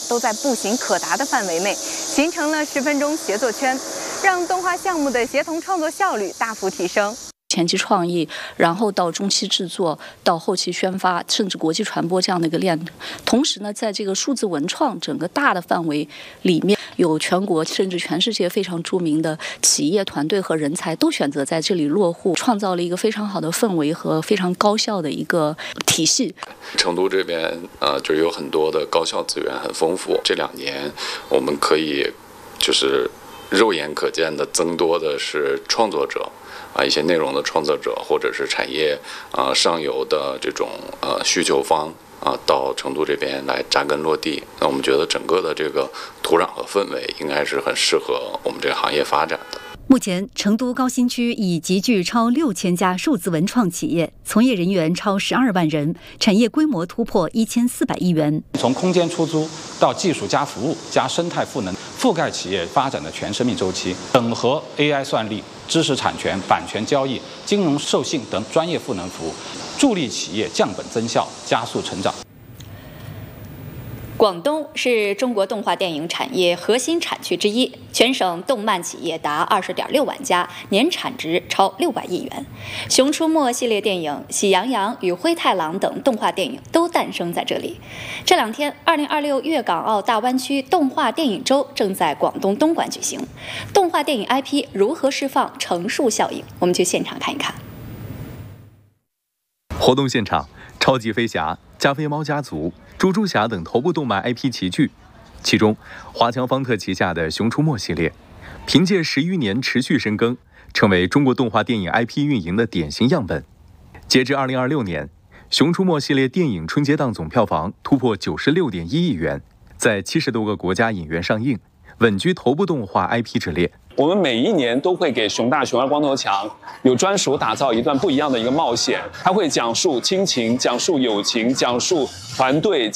都在步行可达的范围内，形成了10分钟协作圈，让动画项目的协同创作效率大幅提升。 前期创意，然后到中期制作，到后期宣发，甚至国际传播这样的一个链。同时呢，在这个数字文创整个大的范围里面，有全国甚至全世界非常著名的企业团队和人才都选择在这里落户，创造了一个非常好的氛围和非常高效的一个体系。 成都这边就是有很多的高校资源很丰富，这2年我们可以就是肉眼可见的增多的是创作者。一些内容的创作者，或者是产业上游的这种需求方到成都这边来扎根落地。那我们觉得整个的这个土壤和氛围应该是很适合我们这个行业发展的。 目前，成都高新区已集聚超6000家数字文创企业，从业人员超12万人，产业规模突破1400亿元。 从空间出租到技术加服务加生态赋能，覆盖企业发展的全生命周期，整合 AI 算力、知识产权、版权交易、金融授信等专业赋能服务，助力企业降本增效，加速成长。 广东是中国动画电影产业核心产区之一，全省动漫企业达20.6万家，年产值超600亿元。《熊出没》系列电影、《喜羊羊与灰太狼》等动画电影都诞生在这里。这2天，2026粤港澳大湾区动画电影周正在广东东莞举行。动画电影 IP 如何释放乘数效应？我们去现场看一看。 活动现场，超级飞侠、加菲猫家族、猪猪侠等头部动漫 IP 齐聚，其中华强方特旗下的《熊出没》系列，凭借10余年持续深耕，成为中国动画电影 IP 运营的典型样本。截至2026年，《熊出没》系列电影春节档总票房突破96.1亿元，在70多个国家影院上映，稳居头部动画 IP 之列。 我们每一年都会给熊大、熊二、光头强有专属打造一段不一样的一个冒险，它会讲述亲情，讲述友情，讲述团队，